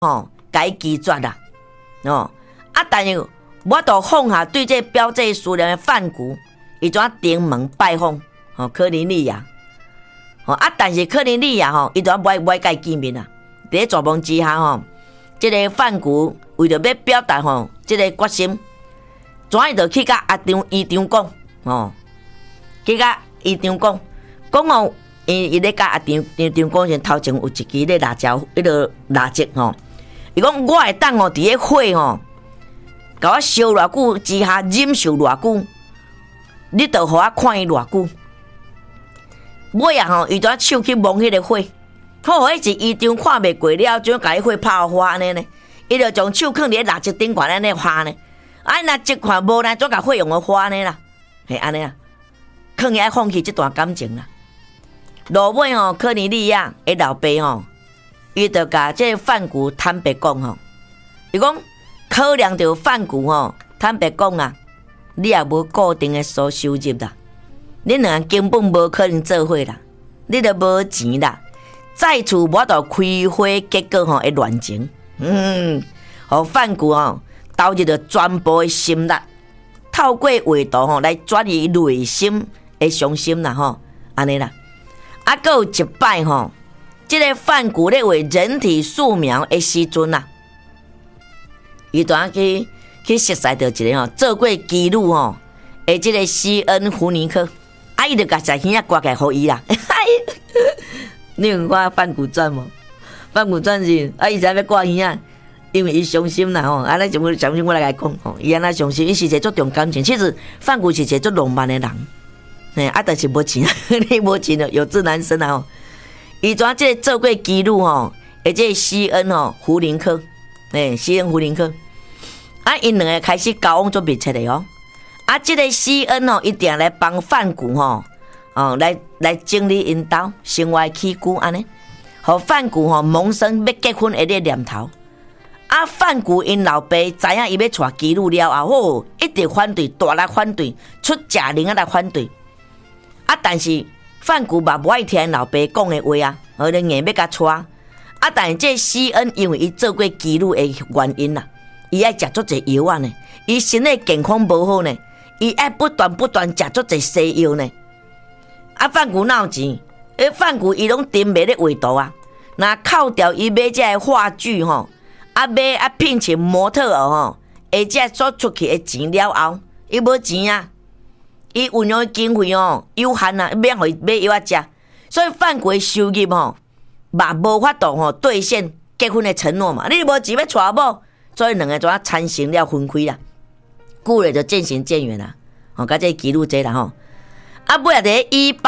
甲伊拒绝啦，但是我都放下对这标这思念的范谷，伊怎登门拜访科林利亚，但是科林利亚伊怎不爱甲伊见面啊？伫作梦之下这个范谷为着要表达这个决心，怎伊就去甲医长讲去甲医长讲伊咧甲医长讲前头前有一支咧辣椒，迄个蜡烛伊讲我会当伫咧火甲我烧偌久之下忍受偌久，你就互我看伊偌久。尾伊就手去摸迄个火，好，迄是医长看袂过了，怎甲迄火拍花呢？伊就将手放伫咧蜡烛顶悬安尼花呢。若即看无呢，怎甲火用个花呢啦？嘿，安尼啊，肯爱放弃这段感情啦。落尾科尼利亚的老爸伊就甲这范谷坦白讲伊讲考量到范谷坦白讲啊，你也无固定的收入啦，你两个根本无可能做伙啦，你都无钱啦，再次我就开花结果会乱情，范谷投入着全部的心力，透过画图来转移内心的伤心啦安尼啦。还有一摆这个范谷咧画人体素描的时阵啊，伊就去熟悉到一个做过记录的这个西恩胡尼克，伊就甲只耳仔刮起互伊啦。你有看《范谷传》无？《范谷传》是伊才要刮耳仔，因为伊伤心啦咱就我相信我来讲伊安那伤心，伊是一个足重感情。其实范谷是一个足浪漫的人。但是无钱，你无钱了，有志难伸啊！伊怎这个做过记录而且西恩胡林克，西恩胡林克，因两个开始交往做密切的这个西恩一定来帮范谷来整理因兜生活起居安尼，互范谷萌生要结婚的这个念头。范谷因老爸知影伊要带记录了后，一直反对，大力反对，出假令来反对。但是范谷嘛无爱听老爸讲的话就硬要甲带。但是这西恩因为伊做过记录的原因啦，伊爱食足侪药呢，伊身体健康无好呢，伊爱不断食足侪西药呢。范谷哪有钱？范谷伊拢沉迷咧画图若扣掉伊买这话剧买聘请模特儿而且所出去的钱了后，伊无钱啊。伊运用的经费有限免互伊买药食，所以范谷的收入嘛无法度兑现结婚的承诺嘛。你无钱要娶某，所以两个就产生了分开啦，久了就渐行渐远啦。甲这记录这啦尾在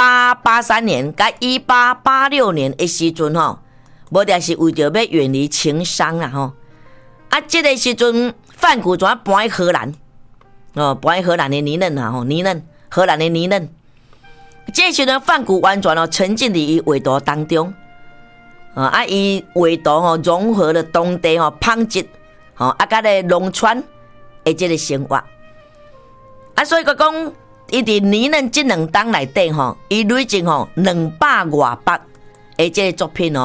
1883年甲1886年的时阵无定是为着要远离情伤啦这个时阵范谷怎搬去荷兰搬去荷兰的尼嫩荷兰的尼嫩，这时阵范谷完全沉浸伫伊画图当中，伊画图融合了当地纺织甲咧农村的这个生活，所以讲伊伫尼嫩这2档内底伊累积200多笔的这个作品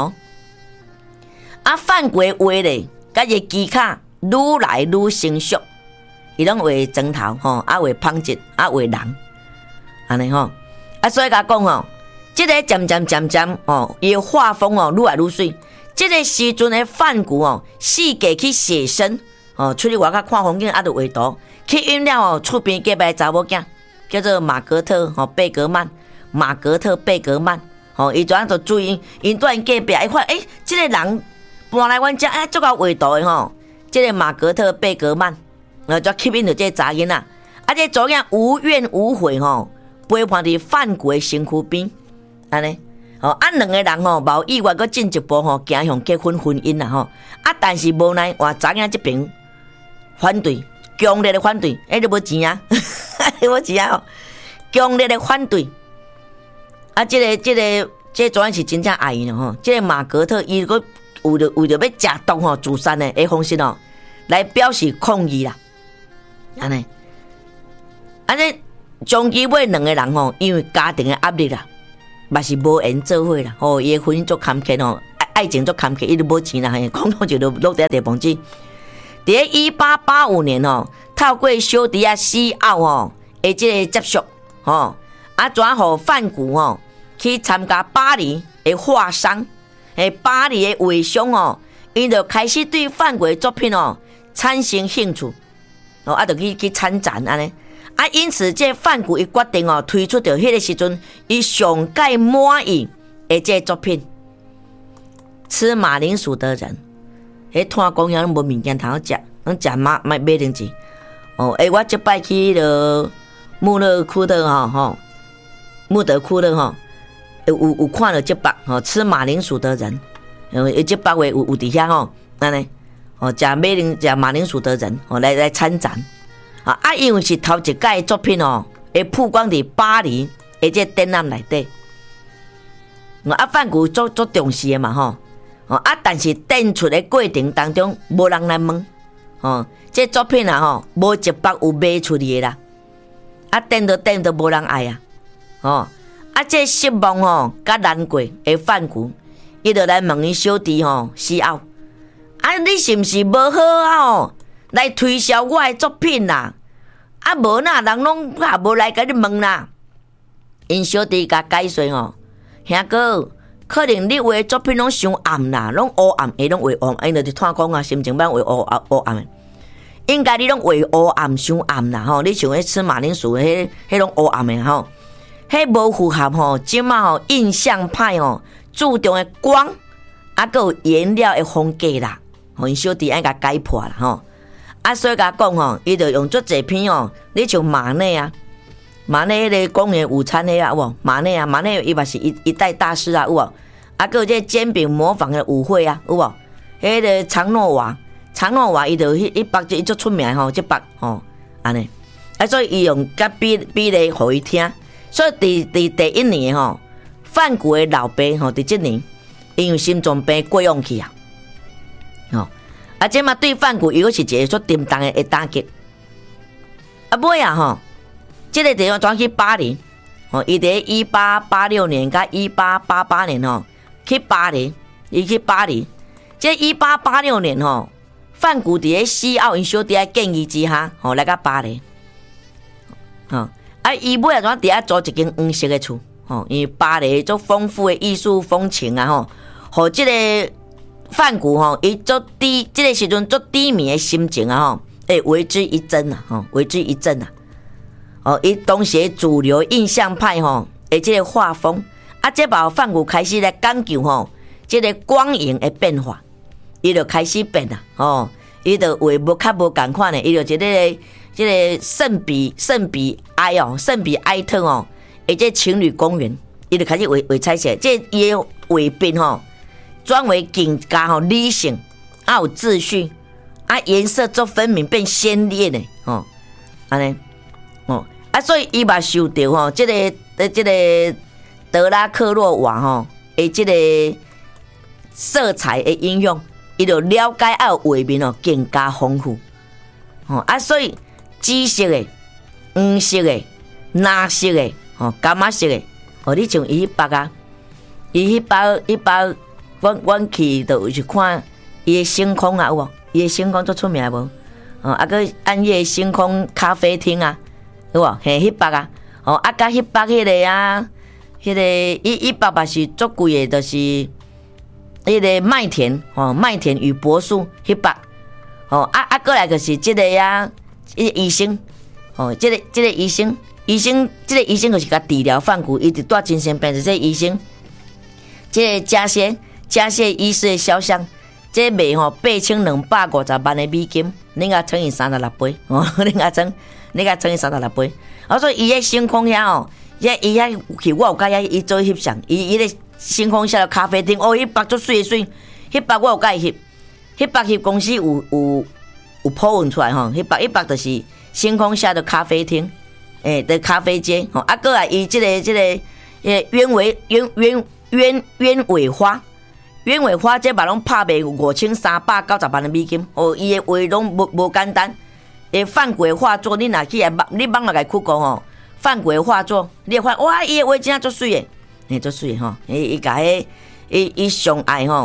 范谷的画咧，甲伊技巧愈来愈成熟，伊拢画砖头画纺织画人。安尼所以甲讲这个渐渐伊的画风愈来愈水。这个时阵的范谷四界去写生出去外口看风景就画图，去引了厝边隔壁查某囝叫做马格特贝格曼，伊怎样就注意因住因隔壁，伊看这个人搬来阮遮足够画图的这个马格特贝格曼就吸引到这个查囡仔，这查囡无怨无悔陪伴伫范谷的身躯边，安尼两个人无意外佫进一步走向结婚婚姻啦但是无奈查囡这边反对，强烈的反对，你无钱无钱强烈的反对。这专是真正爱伊这个马格特伊佫为着要食毒自杀的方式来表示抗议啦，安尼终其尾两个人因为家庭的压力啦，嘛是无缘做伙啦伊的婚姻足坎坷爱情足坎坷，伊就无钱啦，讲到就落在地房子。伫1885年透过小弟死后的即个接触转互范谷去参加巴黎的画商，巴黎的画商伊就开始对范谷的作品产生兴趣，就去参展安尼。因此这范谷伊决定推出着迄个时阵伊上界满意的这作品《吃马铃薯的人》。摊公园无物件通好食，拢食马铃薯。我即摆去了穆勒库勒穆德库勒有看到这北吃马铃薯的人，这北话有伫遐安尼食马铃薯的人来参展。因为是头一届的作品会曝光伫巴黎的这展览内底，范谷足重视的嘛但是展出的过程当中无人来问这作品无一百有卖出去的啦，展都无人爱这失望甲难过的范谷，伊就来问伊小弟死后你是毋是无好来推销我的作品啦？无那人拢无来甲你问啦。因小弟甲解释兄哥，可能你画的作品拢伤暗啦，拢黑暗，拢画黑暗，因就是摊讲心情版画黑暗的。应该你拢画黑暗伤暗啦你像迄吃马铃薯迄拢黑暗的迄无符合即马印象派注重的光，还有颜料的风格啦。因小弟爱甲解破啦所以甲讲伊就用足侪片你像马内马内迄个公园午餐迄有无？马内伊嘛是一代大师有无？有这煎饼模仿的舞会有无？迄个长诺瓦伊就迄北就伊足出名这北安尼所以伊用甲比例互伊听，所以伫第一年范谷的老爸伫即年因为心脏病过往去这嘛对范谷又是一个足沉重的打击。尾这个地方转去巴黎伊伫1886年甲1888年去巴黎，伊去巴黎。这1886年范谷伫死后因小弟建议之下来到巴黎伊尾仔怎伫遐租一间黄色的厝因为巴黎足丰富的艺术风情互即个范谷伊足即个时阵足低迷的心情会为之一振为之一振伊当时主流印象派的即个画风这把范谷开始来讲究即个光影的变化，伊就开始变啦伊就画无较无共款的，伊就即个圣比埃特的这情侣公园，伊就开始画彩色，这伊的画边专为更加理性有秩序颜色足分明变鲜烈的安尼所以伊嘛受到这个德拉克洛瓦的这个色彩的应用，伊就了解画面更加丰富所以紫色的、黄色的、蓝色的、柑仔色的你像伊迄包阮去就去看伊的星空有无？伊的星空足出名无？个暗夜星空咖啡厅有无？迄包甲迄包迄个迄个伊包嘛是足贵的，就是迄个麦田与柏树迄包过来就是即个医生即个医生就是甲治疗范谷，伊伫住精神病，这医生，这个加谢医师的肖像，这卖8250万的美金，你甲乘以36倍你甲乘以36倍。所以伊迄星空遐伊遐去我有甲伊做翕相，伊迄个星空下的咖啡厅迄包足水，迄包我有甲伊翕翕公司有po文出来迄包就是星空下的咖啡厅的咖啡街过来伊这个鸢尾花这把拢拍卖5390万的美金伊的画拢无简单范谷的画作你若去你网络来去讲范谷的画作你会发现哇伊的画真足水的足水伊甲伊上爱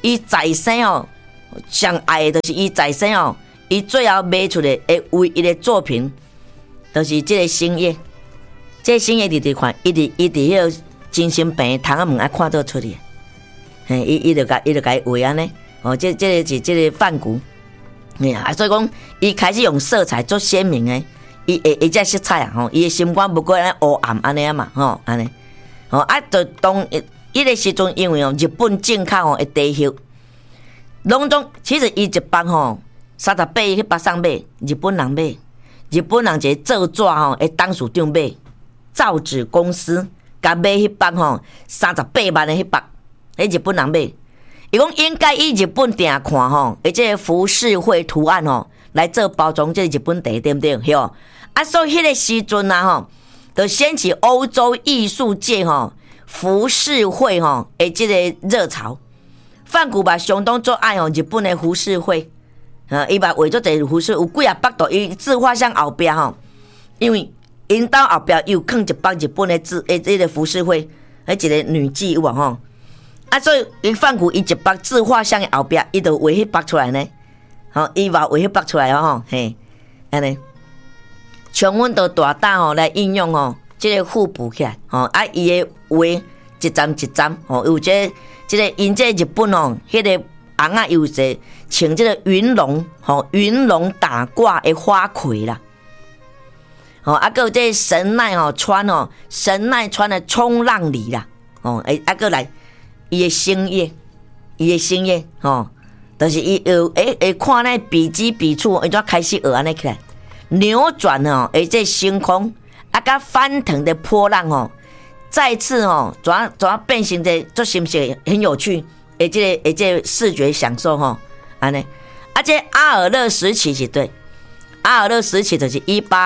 伊在生哦，上爱的就是伊在生哦，伊最后卖出的唯一的作品，就是这个星夜。这个星夜你看，伊伫迄个精神病窗仔门啊看到出去，嘿，伊就甲伊画安尼，哦，这个是这个梵谷，所以讲伊开始用色彩做鲜明的，伊这色彩啊，吼，伊的心肝不过安尼黑暗安尼啊嘛，吼，安尼，哦啊，就当迄个时阵，因为哦日本进口哦的地壳，拢总其实伊一包吼38亿去北上买，日本人买，日本人一个做纸吼的董事长买。造纸公司甲买迄包吼38万的迄包，迄日本人买。伊讲应该以日本店看吼，即个浮世绘图案吼来做包装，这日本茶对不对？吼啊，所以迄个时阵啊吼，就掀起欧洲艺术界吼浮世绘吼的即个热潮。梵谷吧相当做爱吼日本的浮世绘，伊吧画做一浮世有几啊百度，伊自画像后壁吼，因为。因兜后壁又放一包日本的字，这个浮世绘，一个女妓有无吼？啊，所以伊梵谷伊一包自画像的后壁，伊就画迄包出来呢。吼，伊嘛画迄包出来吼，嘿，安尼。像阮都大胆吼来应用吼，这个互补起来，吼啊，伊的画一张一张，吼有这个因这日本吼，迄个红啊有些穿这个云龙，吼云龙打卦的花魁啦。哦，啊，个这神奈哦川哦，神奈川的冲浪里啦，哦，啊个来，伊的星夜，哦，就是伊看那笔记笔触，伊怎开始学安尼起来，扭转哦，这星空，啊，甲翻腾的波浪哦，再次哦，怎变形的，这是不是很有趣？这个视觉享受吼，安尼，啊，这阿尔勒时期是对。阿尔勒时期就是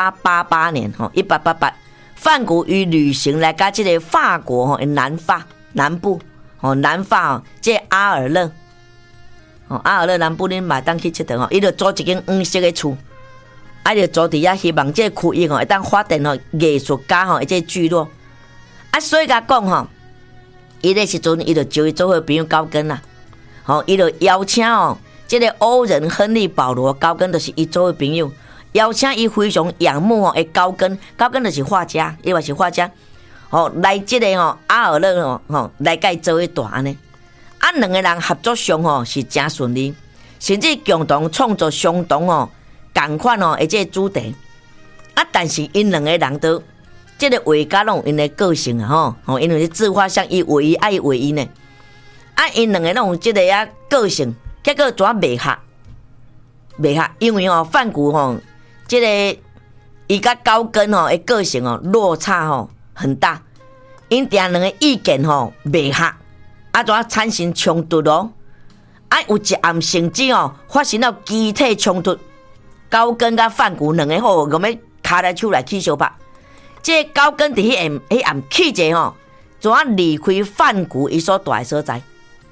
1888年，1888，梵谷与旅行来到这个法国南部南法这阿尔勒，阿尔勒南部恁嘛当去佚佗伊就租一间黄色的厝，啊就租伫遐，希望这个区域会当发展艺术家这个聚落，啊所以甲讲伊那时阵伊就招伊做伙朋友高更啦，伊就邀请这个欧人亨利保罗高更就是伊做伙朋友。邀请伊非常仰慕的高更就是画家，伊嘛是画家，来这个阿尔勒来甲伊做伙大安尼，啊两个人合作上是真顺利，甚至共同创作相同同款的这个主题，啊但是因两个人都这个画家拢因的个性啊因为自画像伊画伊爱画伊呢，啊因两个拢有这个个性，结果怎袂合，因为梵谷这个伊甲高更的个性落差很大，因两个意见袂合，啊怎产生冲突啊有一暗甚至发生了肢体冲突，高更甲梵谷两个咁要卡来手来起相拍，这个高更伫迄暗气者怎离开梵谷伊所住的所在，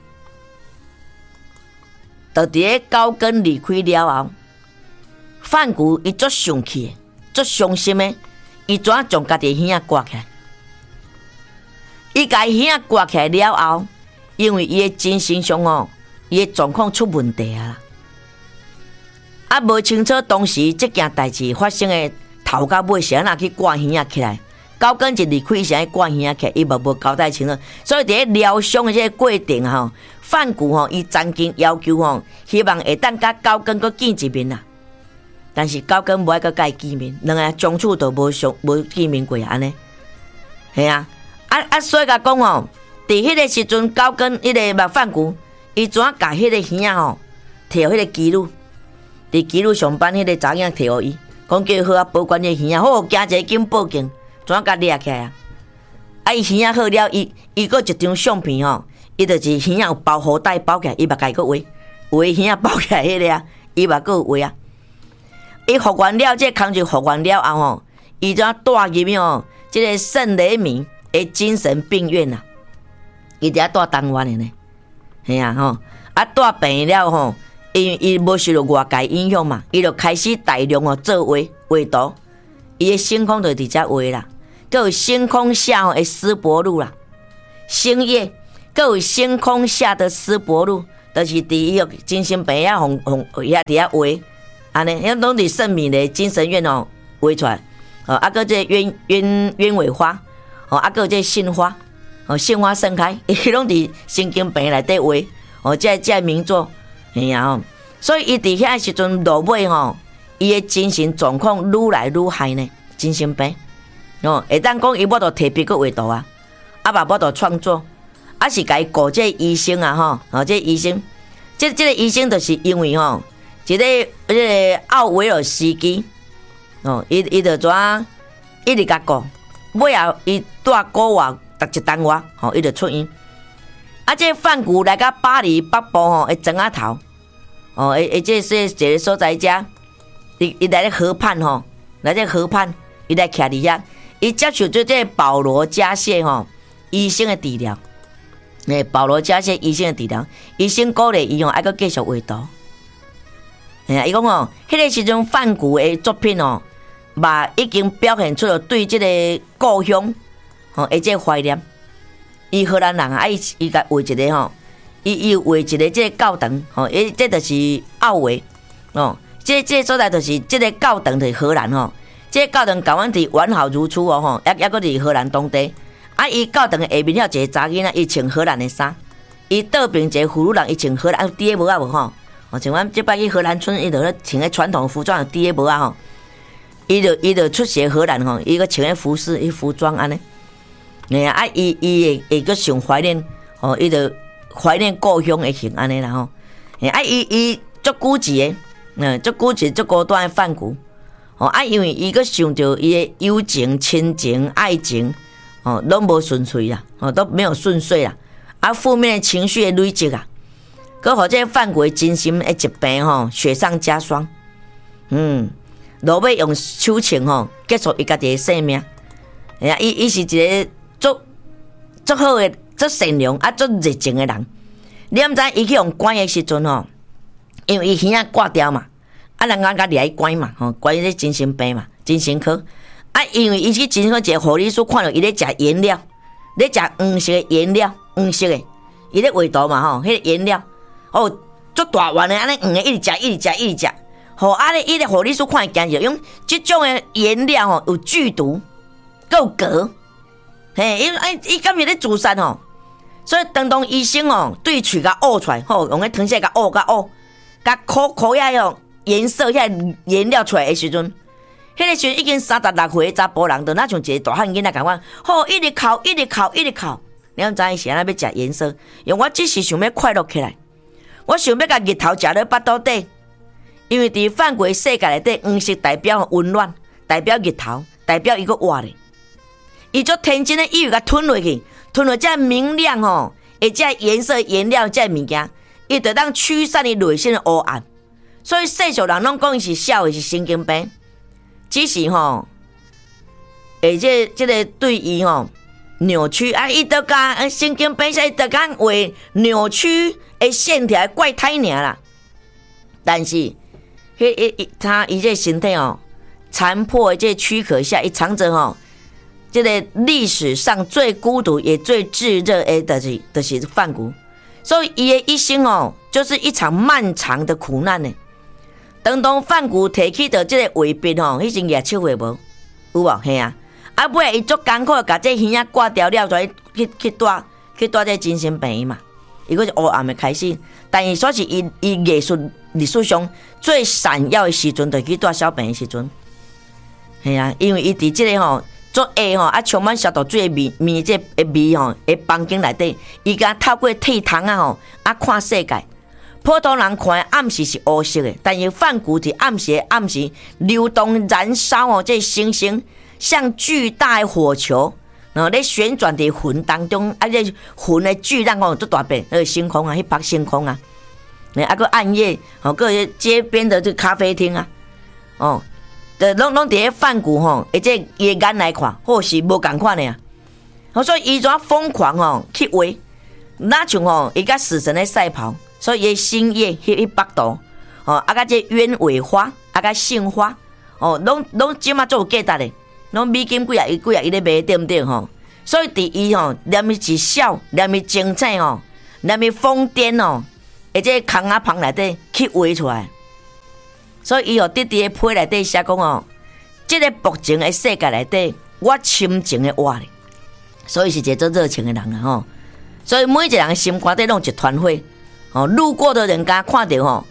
就伫个高更离开了后。梵谷伊足生气，足伤心的，伊怎将家己耳挂起来？伊家耳挂起来了后，因为伊的精神上伊的状况出问题啊！啊，无清楚当时这件代志发生的头到尾是安那去挂耳起来，高更一离开是安挂耳起来，伊无交代清楚，所以伫疗伤的这个过程梵谷伊曾经要求希望会当甲高更搁见一面啦。但是高更无爱甲伊见面，两个从此都无见面过安尼，系啊，所以甲讲伫迄个时阵，高更迄个梵谷，伊怎甲迄个耳摕互迄个基路，伫基路上班迄个查囝摕互伊，讲叫伊好保管迄个耳，好惊一个紧报警，怎甲掠起来啊？啊，伊耳好了，伊搁一张相片伊就是耳有包好带包起来，伊嘛家个画耳包起来迄个啊，伊嘛搁有画啊。伊复原了，这工作复原了后伊怎带入这个圣雷米的精神病院啊？伊伫遐带当院的呢，系啊带病了伊无受到外界影响嘛，伊就开始大量做画图，伊的星空就伫遮画啦，佮有星空下的斯伯路啦，星夜，佮有星空下的斯伯路， 就是伫伊个精神病遐红遐伫遐画，安尼，遐拢伫圣米的精神院哦画出来。啊个这鸢尾花，个这杏花，杏花盛开，伊拢伫神经病内底画，这名作，哎呀，所以伊伫遐时阵落尾伊的精神状况愈来愈害呢，精神病，会当讲伊要着提笔个画图啊，嘛要着创作，是甲伊顾这医生啊这医生，这个医生就是因为一个奥维尔斯基。伊就怎一直甲顾，尾后伊带国外逐一单外，伊就出院。这范谷来到巴黎北部的庄仔头，这是一个所在遮，伊来咧河畔来这河畔，伊来徛伫遐，伊接受做这保罗加谢医生的治疗。保罗加谢医生的治疗，医生鼓励伊还阁继续画图。伊讲迄个时阵范谷的作品嘛已经表现出了对这个故乡的这怀念。伊荷兰人伊甲画一个伊画一个这个教堂这就是奥维这个所在就是这个教堂就是荷兰这个教堂甲阮伫完好如初也搁伫荷兰当地。伊教堂的下面还有一个查囡仔，伊穿荷兰的衫，伊倒边一个妇女人伊穿荷兰低个帽仔无像阮即摆去荷兰村，伊就咧穿个传统服装低个帽仔伊就出席荷兰伊个穿个服饰服装安尼。伊会个想怀念伊就怀念故乡的形安尼啦伊足固执的，足固执足孤单的范谷因为伊个想着伊的友情、亲情、爱情拢无顺遂啦，都没有顺遂啦，负面的情绪的累积啊，搁互这范谷的精神的疾病雪上加霜。落尾用手情结束伊家己的生命。伊是一个足好的、足善良足热情的人。你毋知伊去用关的时阵因为伊耳仔挂掉嘛，人家甲掠伊关嘛，关这精神病嘛，精神科。因为伊去精神科一个护理师看到伊咧食颜料，咧食黄色的颜料，黄色的，伊咧画图嘛迄个颜料，足大碗的安尼黄的，一直食，伊个护理师看会惊着，用这种的颜料有剧毒，够镉，伊敢是咧自杀所以当医生对喙甲呕出来，用个糖水甲呕，甲抠遐颜色遐颜料出来的时阵。迄个时阵已经36岁的查甫人，就那像一个大汉囡仔共款，一直哭。你毋知伊是安怎要食颜色？因为我只是想要快乐起来，我想要甲日头食咧巴肚底。因为伫范围世界内底，黄色代表温暖，代表日头，代表伊个活咧。伊足天真的以为甲吞落去，吞落这明亮这颜色颜料这物件，伊就当驱散伊内心的黑暗。所以世俗人拢讲伊是笑的，是神经病。只是这个对伊扭曲伊都甲神经病，伊都讲为扭曲的线条怪胎尔啦。但是他伊这身体残破的这躯壳下，伊藏着这个历史上最孤独也最炙热的就是范谷。所以伊的一生就是一场漫长的苦难呢。当范谷提起到这个画笔迄时27岁无，有无？嘿啊！尾伊足艰苦，甲这耳仔挂掉了，再去带这精神病院嘛。伊个是黑暗的开始，但是说是伊艺术历史上最闪耀的时阵，就去带小病的时阵。嘿啊！因为伊伫这个做下充满消毒水的味这味的房间内底，伊甲透过铁窗看世界。普通人看的暗时是黑色的，但是范谷伫暗时流动燃烧这星星像巨大的火球，然后咧旋转伫云当中，这云的巨浪足大片，那个星空迄拍星空个暗夜个街边的这咖啡厅拢伫咧范谷这夜眼来看，或是无共款的所以伊怎疯狂去画，那像伊甲死神的赛跑。所以伊星夜迄幅图甲这鸢尾花甲杏花拢即马做有价值的，拢美金几啊伊咧卖对毋对所以伫伊念伊是笑，念伊精彩念伊疯癫而且空啊旁内底去画出来。所以伊哦，伫个批内底写讲哦，即个目前的世界内底，我深情的活咧。所以是一个做热情的人啊吼。所以每一个人心肝底拢一团火。哦，路过的人家看到吼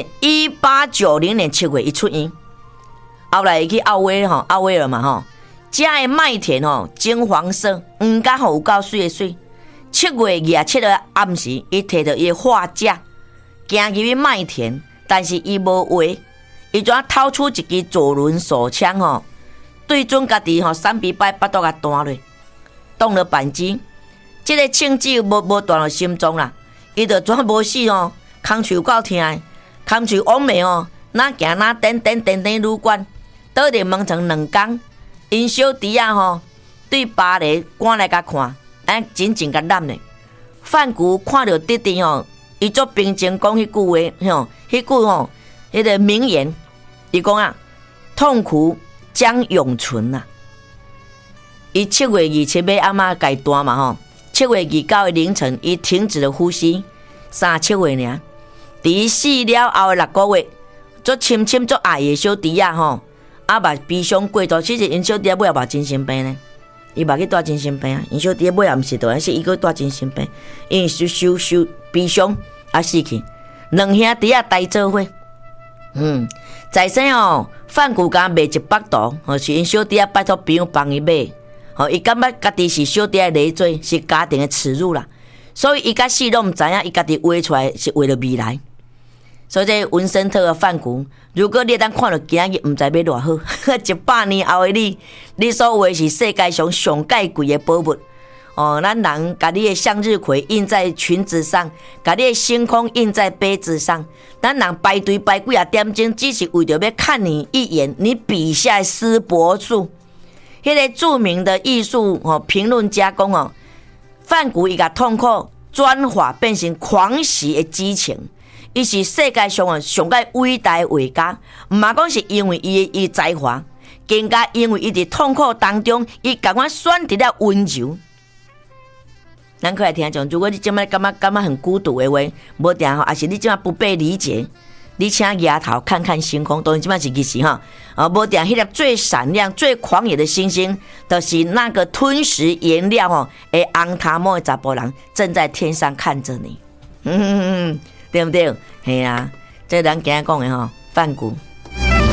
，1890年7月伊出院，后来伊去奥威尔嘛吼，遮的麦田吼金黄色，黄甲吼有够水的水。7月27日暗时，伊摕着伊的画架，行入去麦田，但是伊无画，伊怎掏出一支左轮手枪吼，对准家己吼3比8巴肚甲弹落，动了扳机。这个枪支无弹到心脏啦。伊就怎无死哦，空喙有够痛的，空喙往袂哦，哪行哪颠旅馆，倒伫门床2天，因小弟啊吼，对芭蕾赶来甲看，真正甲揽咧。范谷看到弟弟吼，伊足平静讲迄句话吼，迄句吼，迄个名言，伊讲啊，痛苦将永存啊。伊7月27日阿嬷家弹嘛吼。7月29日凌晨，伊停止了呼吸，3-7月尔。伫死了后的6个月，足深深足爱的小弟啊吼，嘛悲伤过度。其实因小弟尾也嘛精神病呢，伊嘛去住精神病啊。因小弟尾也毋是倒，是伊去住精神病，因为受悲伤啊死去。2兄弟啊呆做伙，在生哦，范谷甲卖$100，是因小弟啊拜托朋友帮伊买。伊感觉家己是小弟的累赘，是家庭的耻辱啦，所以伊甲死拢毋知影，伊家己画出来是为了未来。所以这文森特的范谷，如果你当看到今日，毋知要偌好，100年后的你所画是世界上上介贵的宝物。咱人甲你的向日葵印在裙子上，甲你的星空印在杯子上，咱人排队排几啊点钟，只是为着要看你一眼，你笔下的丝柏树。迄个著名的艺术评论家讲哦，范谷伊甲痛苦转化变成狂喜的激情，伊是世界上上介伟大的画家，毋嘛讲是因为伊的才华，更加因为伊伫痛苦当中，伊感觉选择了温柔。咱可来听讲，如果你即摆感觉很孤独的话，无定吼，还是你即摆不被理解。你请抬头看看星空，当然即摆是其实哈，无定迄粒最闪亮、最狂野的星星，就是那个吞食颜料的红头毛的查甫人，正在天上看着你，对不对？嘿啊，这咱今日讲的范谷。